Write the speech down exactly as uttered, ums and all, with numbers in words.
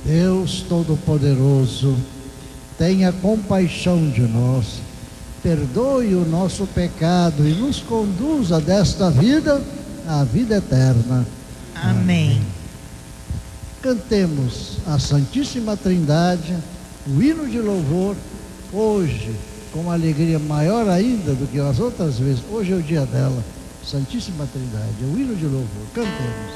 Deus Todo-Poderoso, tenha compaixão de nós, perdoe o nosso pecado e nos conduza desta vida à vida eterna. Amém. Cantemos a Santíssima Trindade, o hino de louvor, hoje, com uma alegria maior ainda do que as outras vezes. Hoje é o dia dela, Santíssima Trindade, é o hino de louvor. Cantemos.